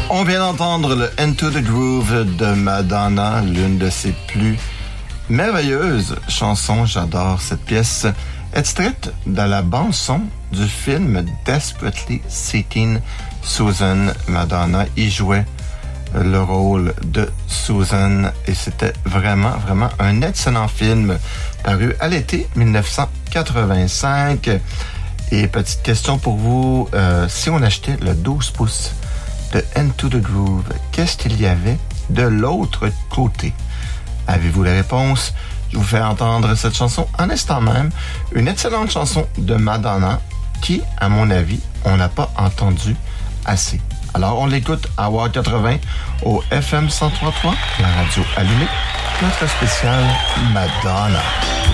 On vient d'entendre le Into the Groove de Madonna, l'une de ses plus merveilleuses chansons. J'adore cette pièce, extraite de la bande-son du film Desperately Seeking Susan. Madonna y jouait le rôle de Susan et c'était vraiment un excellent film paru à l'été 1985. Et petite question pour vous, si on achetait le 12 pouces de Into the Groove, qu'est-ce qu'il y avait de l'autre côté? Avez-vous la réponse? Je vous fais entendre cette chanson en instant même. Une excellente chanson de Madonna qui, à mon avis, on n'a pas entendu assez. Alors, on l'écoute à WOW 80 au FM 103.3, la radio allumée, notre spécial Madonna.